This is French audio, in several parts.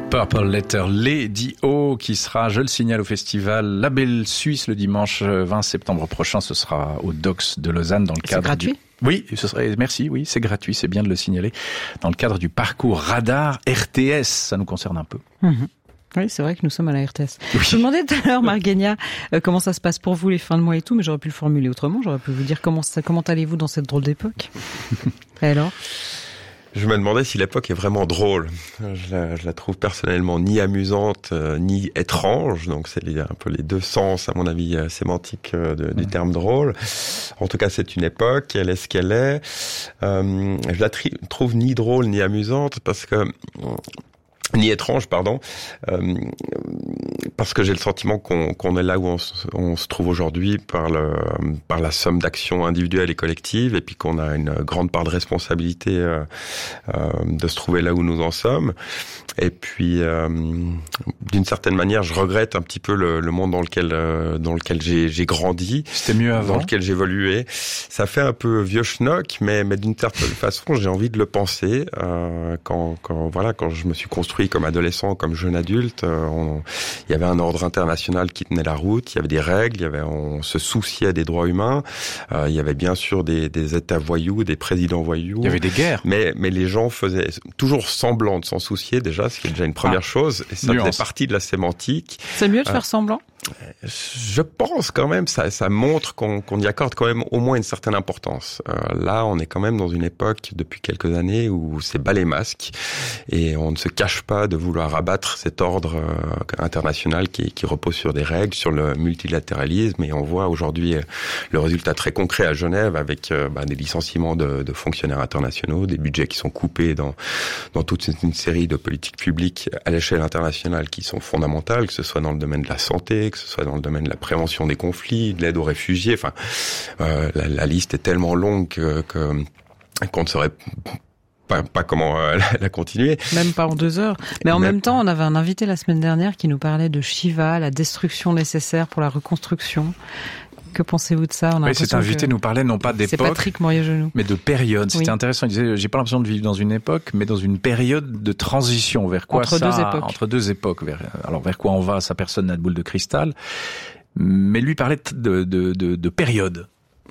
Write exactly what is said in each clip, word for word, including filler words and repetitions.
Purple Letter, Lady O, qui sera, je le signale, au festival La Belle Suisse le dimanche vingt septembre prochain. Ce sera au Docks de Lausanne dans le cadre. C'est gratuit ? Du... Oui, ce serait, merci, oui, c'est gratuit, c'est bien de le signaler. Dans le cadre du parcours Radar R T S, ça nous concerne un peu. Mmh. Oui, c'est vrai que nous sommes à la R T S. Oui. Je vous demandais tout à l'heure, Marguenia, euh, comment ça se passe pour vous les fins de mois et tout, mais j'aurais pu le formuler autrement. J'aurais pu vous dire comment ça, comment allez-vous dans cette drôle d'époque. Et alors ? Je me demandais si l'époque est vraiment drôle. Je la, je la trouve personnellement ni amusante, euh, ni étrange. Donc c'est les, un peu les deux sens, à mon avis, euh, sémantiques euh, de, du terme drôle. En tout cas, c'est une époque, elle est ce qu'elle est. Euh, je la tri- trouve ni drôle, ni amusante, parce que... ni étrange, pardon, euh, parce que j'ai le sentiment qu'on, qu'on est là où on se, on se trouve aujourd'hui par le, par la somme d'actions individuelles et collectives, et puis qu'on a une grande part de responsabilité euh, euh, de se trouver là où nous en sommes. Et puis, euh, d'une certaine manière, je regrette un petit peu le, le monde dans lequel, euh, dans lequel j'ai, j'ai grandi, c'était mieux avant, dans lequel j'ai évolué. Ça fait un peu vieux schnock, mais, mais d'une certaine façon, j'ai envie de le penser euh, quand, quand, voilà, quand je me suis construit comme adolescent, comme jeune adulte, euh, on, il y avait un ordre international qui tenait la route, il y avait des règles, il y avait, on se souciait des droits humains, euh, il y avait bien sûr des, des États voyous, des présidents voyous. Il y avait des guerres. Mais, mais les gens faisaient toujours semblant de s'en soucier déjà, ce qui est déjà une première ah, chose, et ça nuance. Faisait partie de la sémantique. C'est mieux de euh, faire semblant ? Je pense quand même, ça, ça montre qu'on, qu'on y accorde quand même au moins une certaine importance. Euh, là, on est quand même dans une époque depuis quelques années où c'est bas les masques et on ne se cache pas de vouloir abattre cet ordre euh, international qui, qui repose sur des règles, sur le multilatéralisme. Et on voit aujourd'hui euh, le résultat très concret à Genève avec euh, bah, des licenciements de, de fonctionnaires internationaux, des budgets qui sont coupés dans, dans toute une série de politiques publiques à l'échelle internationale qui sont fondamentales, que ce soit dans le domaine de la santé, que ce soit dans le domaine de la prévention des conflits, de l'aide aux réfugiés. Enfin, euh, la, la liste est tellement longue que, que qu'on ne saurait pas, pas comment euh, la, la continuer. Même pas en deux heures. Mais en même, même temps, on avait un invité la semaine dernière qui nous parlait de Shiva, la destruction nécessaire pour la reconstruction. Que pensez-vous de ça? On a oui, cet invité nous parlait non pas d'époque, c'est Patrick Morier-Genoux, mais de période. C'était oui. intéressant. Il disait, j'ai pas l'impression de vivre dans une époque, mais dans une période de transition. Vers quoi entre ça? Deux époques. Entre deux époques. Vers, alors vers quoi on va? Ça, personne n'a de boule de cristal. Mais lui parlait de, de, de, de période.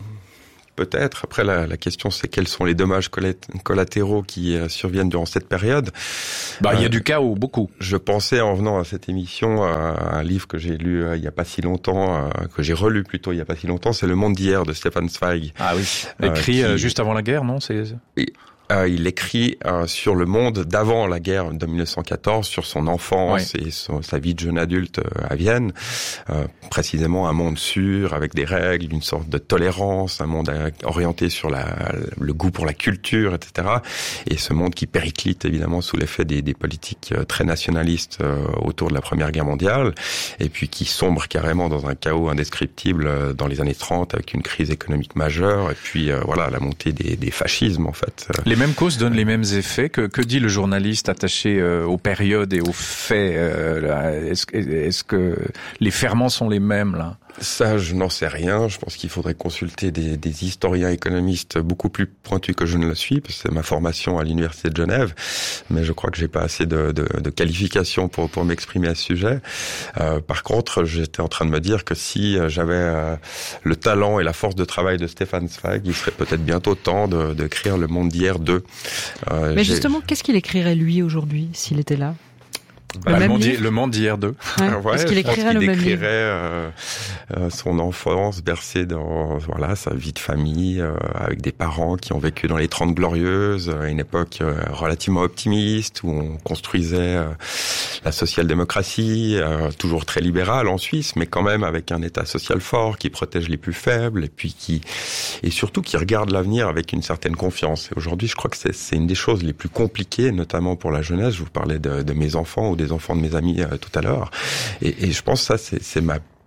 Peut-être. Après, la, la question, c'est quels sont les dommages collatéraux qui euh, surviennent durant cette période. Bah, il euh, y a du chaos, beaucoup. Je pensais, en venant à cette émission, à un livre que j'ai lu euh, il y a pas si longtemps, euh, que j'ai relu plutôt il y a pas si longtemps, c'est Le Monde d'hier de Stefan Zweig. Ah oui. Écrit euh, qui... juste avant la guerre, non? C'est... Oui. Euh, il écrit euh, sur le monde d'avant la guerre de mille neuf cent quatorze, sur son enfance ouais. et son, sa vie de jeune adulte euh, à Vienne. Euh, précisément un monde sûr, avec des règles, une sorte de tolérance, un monde euh, orienté sur la, le goût pour la culture, et cetera. Et ce monde qui périclite évidemment sous l'effet des, des politiques euh, très nationalistes euh, autour de la Première Guerre mondiale, et puis qui sombre carrément dans un chaos indescriptible euh, dans les années trente, avec une crise économique majeure, et puis euh, voilà la montée des, des fascismes en fait. Les mêmes causes donnent les mêmes effets. Que, que dit le journaliste attaché euh, aux périodes et aux faits euh, là, est-ce, est-ce que les ferments sont les mêmes là? Ça, je n'en sais rien. Je pense qu'il faudrait consulter des, des historiens économistes beaucoup plus pointus que je ne le suis, parce que c'est ma formation à l'université de Genève. Mais je crois que j'ai pas assez de, de, de qualifications pour, pour m'exprimer à ce sujet. Euh, par contre, j'étais en train de me dire que si j'avais euh, le talent et la force de travail de Stefan Zweig, il serait peut-être bientôt temps de, de écrire Le Monde d'hier deux. Euh, Mais justement, qu'est-ce qu'il écrirait lui aujourd'hui s'il était là? Bah, le, le, monde d'hier, le monde d'hier deux. Ouais, ouais, est-ce qu'il écrirait qu'il le même décrirait livre euh, euh, son enfance bercée dans voilà sa vie de famille euh, avec des parents qui ont vécu dans les Trente Glorieuses, à une époque euh, relativement optimiste où on construisait euh, la social-démocratie, euh, toujours très libérale en Suisse, mais quand même avec un État social fort qui protège les plus faibles et puis qui et surtout qui regarde l'avenir avec une certaine confiance. Et aujourd'hui, je crois que c'est, c'est une des choses les plus compliquées, notamment pour la jeunesse. Je vous parlais de, de mes enfants ou des enfants de mes amis euh, tout à l'heure, et, et je pense que ça c'est, c'est ma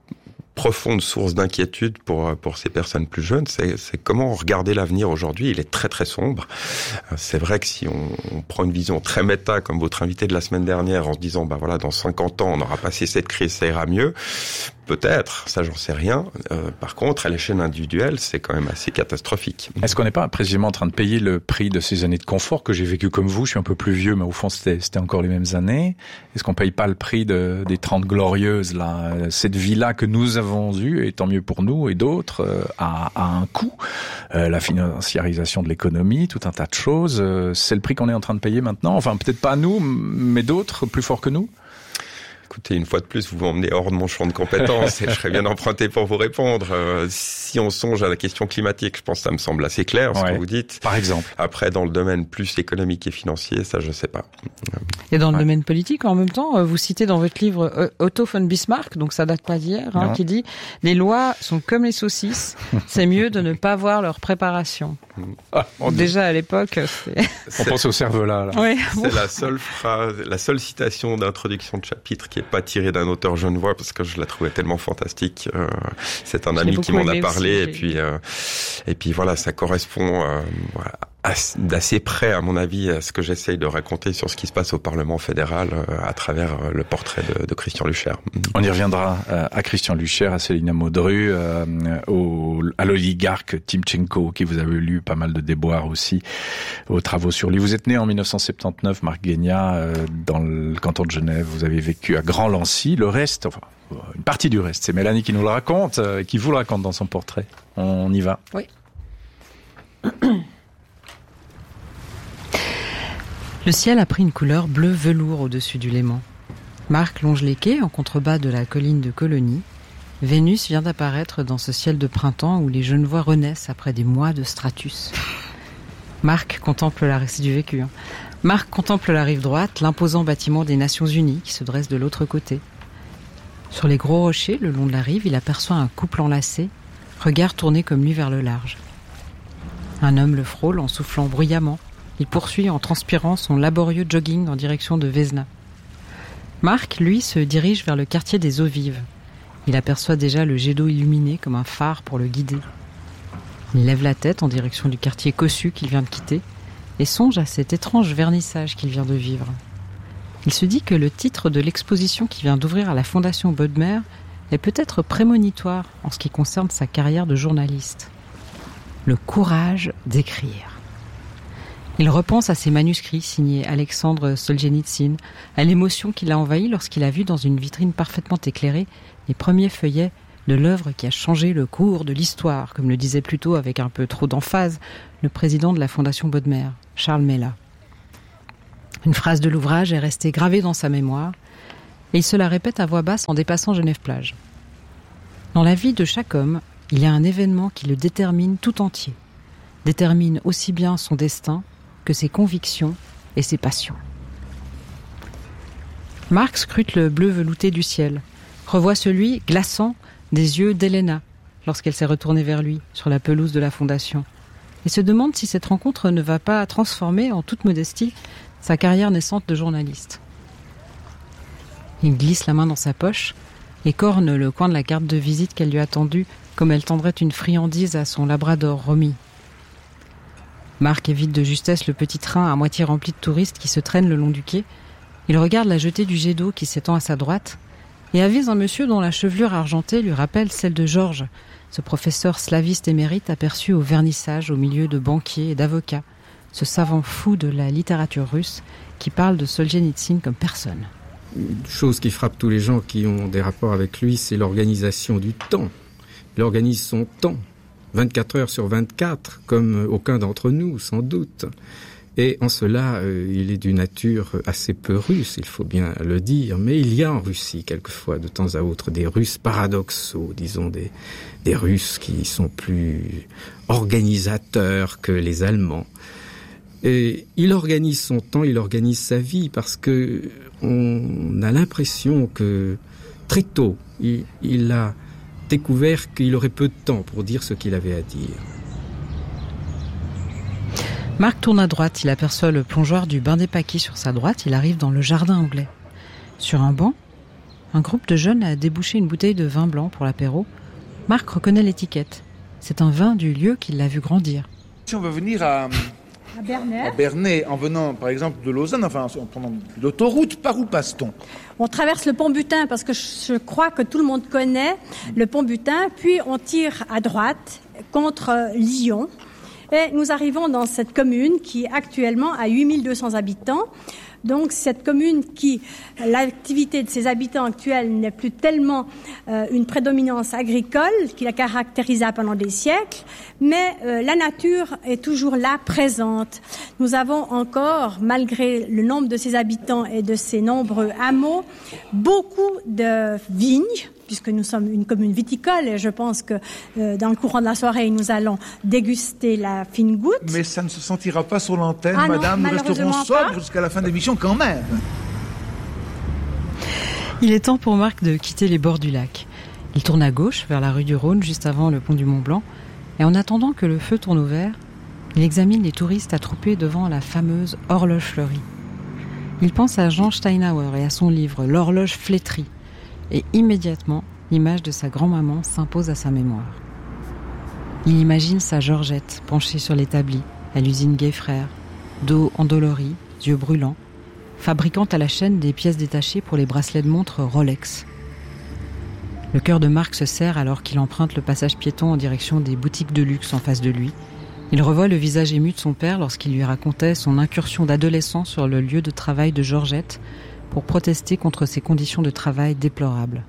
profonde source d'inquiétude pour pour ces personnes plus jeunes, c'est, c'est comment regarder l'avenir aujourd'hui. Il est très très sombre. C'est vrai que si on, on prend une vision très méta, comme votre invité de la semaine dernière, en se disant bah voilà, dans cinquante ans on aura passé cette crise, ça ira mieux. Peut-être, ça j'en sais rien. Euh, par contre, à l'échelle individuelle, c'est quand même assez catastrophique. Est-ce qu'on n'est pas précisément en train de payer le prix de ces années de confort que j'ai vécu comme vous? Je suis un peu plus vieux, mais au fond c'était, c'était encore les mêmes années. Est-ce qu'on paye pas le prix de, des trente glorieuses là? Cette vie-là que nous avons eue, et tant mieux pour nous et d'autres, euh, a, a un coût. Euh, la financiarisation de l'économie, tout un tas de choses. Euh, c'est le prix qu'on est en train de payer maintenant. Enfin, peut-être pas nous, mais d'autres plus forts que nous. Écoutez, une fois de plus, vous m'emmenez hors de mon champ de compétences et je serais bien emprunté pour vous répondre. Euh, si on songe à la question climatique, je pense que ça me semble assez clair, ce ouais, que vous dites. Par exemple. Après, dans le domaine plus économique et financier, ça, je sais pas. Et dans ouais. le domaine politique, en même temps, vous citez dans votre livre Otto von Bismarck, donc ça date pas d'hier, hein, qui dit « Les lois sont comme les saucisses, c'est mieux de ne pas voir leur préparation. » Ah, déjà à l'époque, c'est... on pense au cerveau-là. Là. Oui, c'est bon. la seule phrase, la seule citation d'introduction de chapitre qui est pas tirée d'un auteur genevois parce que je la trouvais tellement fantastique. Euh, c'est un je ami qui m'en a parlé aussi, et puis euh, et puis voilà, ça correspond euh, voilà, d'assez près à mon avis à ce que j'essaye de raconter sur ce qui se passe au Parlement fédéral euh, à travers euh, le portrait de, de Christian Lucher. On y reviendra euh, à Christian Lucher, à Célina Modru, euh, au, à l'oligarque Timchenko qui vous avez lu pas mal de déboires aussi aux travaux sur lui. Vous êtes né en dix-neuf cent soixante-dix-neuf, Marc Guénia, euh, dans le canton de Genève. Vous avez vécu à Grand-Lancy. Le reste, enfin, une partie du reste, c'est Mélanie qui nous le raconte, euh, qui vous le raconte dans son portrait. On y va. Oui. Le ciel a pris une couleur bleu velours au-dessus du Léman. Marc longe les quais en contrebas de la colline de Colonie. Vénus vient d'apparaître dans ce ciel de printemps où les Genevois renaissent après des mois de stratus. Marc contemple la c'est du vécu. Hein. Marc contemple la rive droite, l'imposant bâtiment des Nations Unies qui se dresse de l'autre côté. Sur les gros rochers, le long de la rive, il aperçoit un couple enlacé, regard tourné comme lui vers le large. Un homme le frôle en soufflant bruyamment. Il poursuit en transpirant son laborieux jogging en direction de Vesna. Marc, lui, se dirige vers le quartier des Eaux Vives. Il aperçoit déjà le jet d'eau illuminé comme un phare pour le guider. Il lève la tête en direction du quartier Cossu qu'il vient de quitter et songe à cet étrange vernissage qu'il vient de vivre. Il se dit que le titre de l'exposition qui vient d'ouvrir à la Fondation Bodmer est peut-être prémonitoire en ce qui concerne sa carrière de journaliste. Le courage d'écrire. Il repense à ses manuscrits signés Alexandre Solzhenitsyn, à l'émotion qui l'a envahi lorsqu'il a vu dans une vitrine parfaitement éclairée les premiers feuillets de l'œuvre qui a changé le cours de l'histoire, comme le disait plutôt avec un peu trop d'emphase le président de la Fondation Bodmer, Charles Mella. Une phrase de l'ouvrage est restée gravée dans sa mémoire et il se la répète à voix basse en dépassant Genève-Plage. Dans la vie de chaque homme, il y a un événement qui le détermine tout entier, détermine aussi bien son destin que ses convictions et ses passions. Marc scrute le bleu velouté du ciel, revoit celui glaçant des yeux d'Helena lorsqu'elle s'est retournée vers lui sur la pelouse de la Fondation et se demande si cette rencontre ne va pas transformer en toute modestie sa carrière naissante de journaliste. Il glisse la main dans sa poche et corne le coin de la carte de visite qu'elle lui a tendue comme elle tendrait une friandise à son labrador Romy. Marc évite de justesse le petit train à moitié rempli de touristes qui se traînent le long du quai. Il regarde la jetée du jet d'eau qui s'étend à sa droite et avise un monsieur dont la chevelure argentée lui rappelle celle de Georges, ce professeur slaviste émérite aperçu au vernissage au milieu de banquiers et d'avocats, ce savant fou de la littérature russe qui parle de Solzhenitsyn comme personne. Une chose qui frappe tous les gens qui ont des rapports avec lui, c'est l'organisation du temps. Il organise son temps. vingt-quatre heures sur vingt-quatre, comme aucun d'entre nous, sans doute. Et en cela, euh, il est d'une nature assez peu russe, il faut bien le dire. Mais il y a en Russie, quelquefois, de temps à autre, des Russes paradoxaux, disons, des, des Russes qui sont plus organisateurs que les Allemands. Et il organise son temps, il organise sa vie, parce que on a l'impression que, très tôt, il, il a découvert qu'il aurait peu de temps pour dire ce qu'il avait à dire. Marc tourne à droite, il aperçoit le plongeoir du bain des Paquis sur sa droite, il arrive dans le jardin anglais. Sur un banc, Un groupe de jeunes a débouché une bouteille de vin blanc pour l'apéro. Marc reconnaît l'étiquette. C'est un vin du lieu qui l'a vu grandir. Si on veut venir à, à, Bernay. à Bernay, en venant par exemple de Lausanne, enfin en prenant l'autoroute, par où passe-t-on ? On traverse le pont Butin parce que je crois que tout le monde connaît le pont Butin, puis on tire à droite contre Lyon. Et nous arrivons dans cette commune qui actuellement a huit mille deux cents habitants. Donc cette commune qui, l'activité de ses habitants actuels n'est plus tellement euh, une prédominance agricole qui la caractérisa pendant des siècles, mais euh, la nature est toujours là, présente. Nous avons encore, malgré le nombre de ses habitants et de ses nombreux hameaux, beaucoup de vignes, puisque nous sommes une commune viticole et je pense que euh, dans le courant de la soirée, nous allons déguster la fine goutte. Mais ça ne se sentira pas sur l'antenne, ah madame. Non, nous resterons sobres jusqu'à la fin de l'émission quand même. Il est temps pour Marc de quitter les bords du lac. Il tourne à gauche vers la rue du Rhône, juste avant le pont du Mont-Blanc. Et en attendant que le feu tourne au vert, il examine les touristes attroupés devant la fameuse horloge fleurie. Il pense à Jean Steinhauer et à son livre « L'horloge flétrie ». Et immédiatement, l'image de sa grand-maman s'impose à sa mémoire. Il imagine sa Georgette penchée sur l'établi, à l'usine Gay-Frères, dos endolori, yeux brûlants, fabriquant à la chaîne des pièces détachées pour les bracelets de montre Rolex. Le cœur de Marc se serre alors qu'il emprunte le passage piéton en direction des boutiques de luxe en face de lui. Il revoit le visage ému de son père lorsqu'il lui racontait son incursion d'adolescent sur le lieu de travail de Georgette, pour protester contre ses conditions de travail déplorables.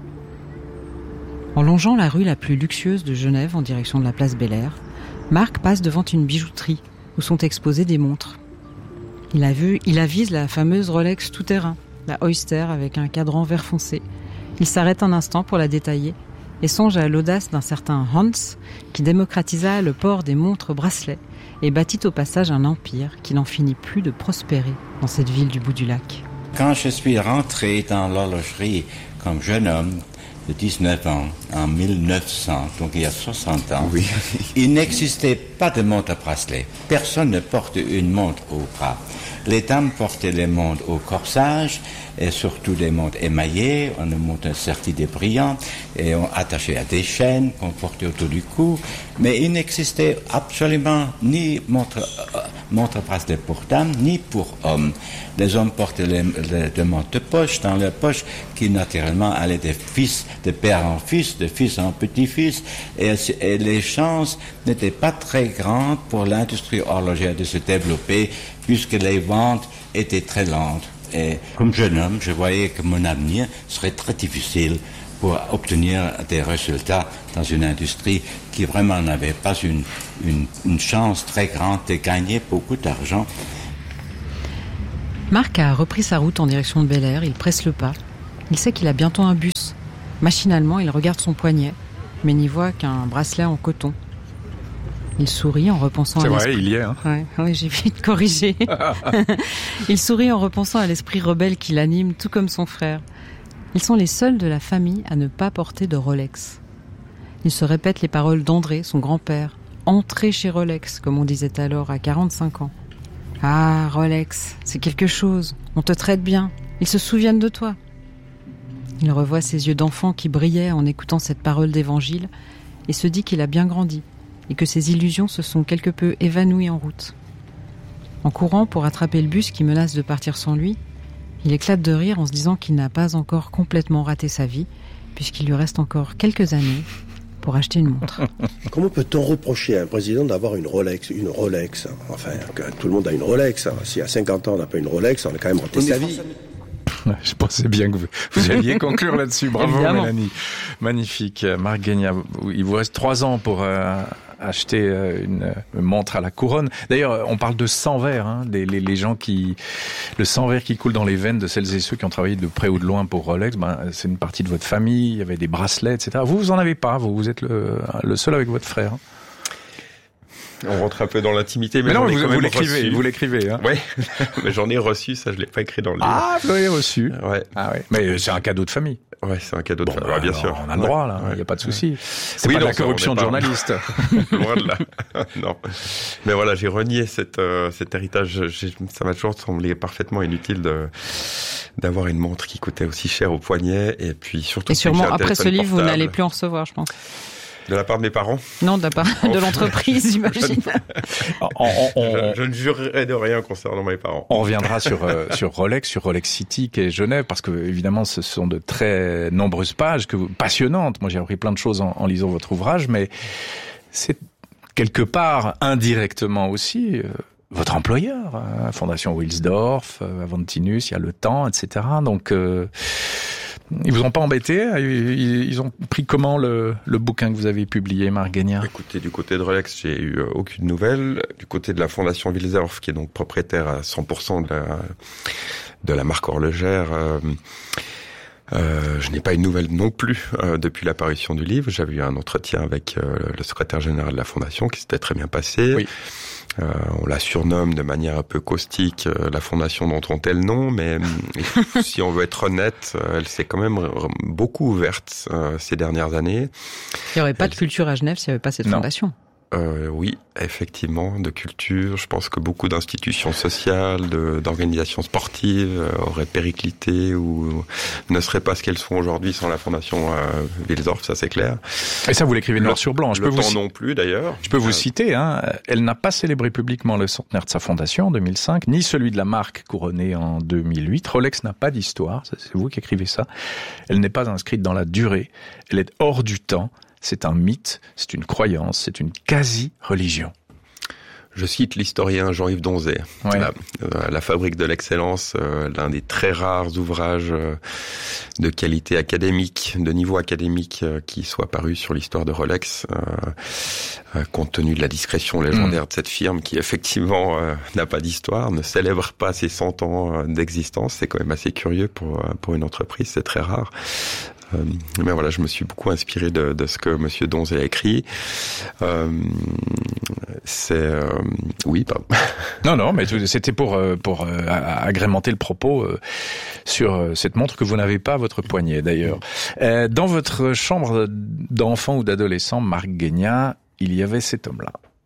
En longeant la rue la plus luxueuse de Genève en direction de la place Bel-Air, Marc passe devant une bijouterie où sont exposées des montres. Il a vu, il avise la fameuse Rolex tout-terrain, la Oyster avec un cadran vert foncé. Il s'arrête un instant pour la détailler et songe à l'audace d'un certain Hans qui démocratisa le port des montres bracelets et bâtit au passage un empire qui n'en finit plus de prospérer dans cette ville du bout du lac. Quand je suis rentré dans l'horlogerie comme jeune homme de dix-neuf ans, en mille neuf cents, donc il y a soixante ans, oui. Il n'existait pas de montre à bracelet. Personne ne porte une montre au bras. Les dames portaient les montres au corsage, et surtout des montres émaillées, on a monté serties de brillants, et on attachait à des chaînes qu'on portait autour du cou, mais il n'existait absolument ni montre, euh, montre à bracelet pour dames, ni pour hommes. Les hommes portaient les, les, des montres de poche dans leur poche, qui naturellement allaient des fils, de père en fils, de fils en petit-fils, et, et les chances n'étaient pas très grandes pour l'industrie horlogère de se développer, puisque les ventes étaient très lentes. Et comme jeune homme, je voyais que mon avenir serait très difficile pour obtenir des résultats dans une industrie qui vraiment n'avait pas une, une, une chance très grande de gagner beaucoup d'argent. Marc a repris sa route en direction de Bel-Air, il presse le pas. Il sait qu'il a bientôt un bus. Machinalement, il regarde son poignet, mais n'y voit qu'un bracelet en coton. Il sourit en repensant C'est à l'esprit... vrai, il y est. Hein. Ouais, ouais, j'ai vite corrigé. Il sourit en repensant à l'esprit rebelle qui l'anime, tout comme son frère. Ils sont les seuls de la famille à ne pas porter de Rolex. Il se répète les paroles d'André, son grand-père. « Entrez chez Rolex », comme on disait alors à quarante-cinq ans. « Ah, Rolex, c'est quelque chose. On te traite bien. Ils se souviennent de toi. » Il revoit ses yeux d'enfant qui brillaient en écoutant cette parole d'évangile et se dit qu'il a bien grandi et que ses illusions se sont quelque peu évanouies en route. En courant pour attraper le bus qui menace de partir sans lui, il éclate de rire en se disant qu'il n'a pas encore complètement raté sa vie, puisqu'il lui reste encore quelques années pour acheter une montre. Comment peut-on reprocher à un président d'avoir une Rolex Une Rolex, enfin, que tout le monde a une Rolex. Si à cinquante ans on n'a pas une Rolex, on a quand même raté sa vie. Je pensais bien que vous, vous alliez conclure là-dessus. Bravo, évidemment. Mélanie. Magnifique. Marc Guénia, il vous reste trois ans pour euh, acheter euh, une, une montre à la couronne. D'ailleurs, on parle de sang vert, hein, les, les, les gens qui... Le sang vert qui coule dans les veines de celles et ceux qui ont travaillé de près ou de loin pour Rolex, ben, c'est une partie de votre famille, il y avait des bracelets, et cetera. Vous, vous en avez pas, vous, vous êtes le, le seul avec votre frère. Hein. On rentre un peu dans l'intimité, mais, mais non, j'en ai vous, quand vous même l'écrivez, reçu. vous l'écrivez, hein. Oui, mais j'en ai reçu, ça je l'ai pas écrit dans le livre. Ah, vous l'avez reçu. Ouais. Ah ouais. Mais c'est un cadeau de famille. Ouais, c'est un cadeau de bon, famille. Bah, ouais, bien alors, sûr. On a le droit, là. Il ouais. n'y a pas de souci. C'est oui, pas non, de la corruption de pas... journaliste. Loin de là. Non. Mais voilà, j'ai renié cet, euh, cet héritage. J'ai, ça m'a toujours semblé parfaitement inutile de, d'avoir une montre qui coûtait aussi cher au poignet, et puis surtout... Et sûrement, après ce livre, vous n'allez plus en recevoir, je pense. De la part de mes parents? Non, de la part de l'entreprise, j'imagine. on, on, on, je, je ne jurerai de rien concernant mes parents. On reviendra sur euh, sur Rolex, sur Rolex City qui est Genève, parce que évidemment ce sont de très nombreuses pages que vous, passionnantes. Moi j'ai appris plein de choses en, en lisant votre ouvrage, mais c'est quelque part indirectement aussi euh, votre employeur, hein, Fondation Wilsdorf, euh, Aventinus, il y a le temps, et cetera. Donc euh, ils vous ont pas embêté? Ils ont pris comment le, le bouquin que vous avez publié, Marc Guénia? Écoutez, du côté de Rolex, j'ai eu aucune nouvelle. Du côté de la Fondation Wilsdorf, qui est donc propriétaire à cent pour cent de la, de la marque horlogère, euh, euh, je n'ai pas eu de nouvelles non plus euh, depuis l'apparition du livre. J'avais eu un entretien avec euh, le secrétaire général de la Fondation qui s'était très bien passé. Oui. Euh, on la surnomme de manière un peu caustique euh, la fondation dont on tait le nom, mais si on veut être honnête, euh, elle s'est quand même beaucoup ouverte euh, ces dernières années. Il n'y aurait pas elle... de culture à Genève s'il n'y avait pas cette non. fondation. Euh, oui, effectivement, de culture. Je pense que beaucoup d'institutions sociales, de, d'organisations sportives euh, auraient périclité ou ne seraient pas ce qu'elles sont aujourd'hui sans la fondation euh, Wilsdorf, ça c'est clair. Et ça, vous l'écrivez noir sur blanc. Je le peux temps vous non plus d'ailleurs. Je peux vous euh... citer. Hein, elle n'a pas célébré publiquement le centenaire de sa fondation en deux mille cinq, ni celui de la marque couronnée en deux mille huit. Rolex n'a pas d'histoire. C'est vous qui écrivez ça. Elle n'est pas inscrite dans la durée. Elle est hors du temps. C'est un mythe, c'est une croyance, c'est une quasi-religion. Je cite l'historien Jean-Yves Donzé, ouais. la, euh, la fabrique de l'excellence, euh, l'un des très rares ouvrages euh, de qualité académique, de niveau académique, euh, qui soit paru sur l'histoire de Rolex, euh, euh, compte tenu de la discrétion légendaire mmh. de cette firme qui effectivement euh, n'a pas d'histoire, ne célèbre pas ses cent ans d'existence. C'est quand même assez curieux pour, pour une entreprise, c'est très rare. Euh, mais voilà, je me suis beaucoup inspiré de, de ce que Monsieur Donzé a écrit. Euh, c'est euh, oui, pardon. Non, non, mais c'était pour pour euh, agrémenter le propos euh, sur cette montre que vous n'avez pas à votre poignet d'ailleurs. Euh, dans votre chambre d'enfant ou d'adolescent, Marc Guénia, il y avait cet homme-là.